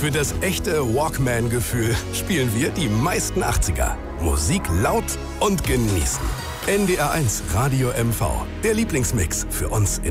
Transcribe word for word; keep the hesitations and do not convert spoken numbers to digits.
Für das echte Walkman-Gefühl spielen wir die meisten achtziger. Musik laut und genießen. N D R eins Radio M V, der Lieblingsmix für uns in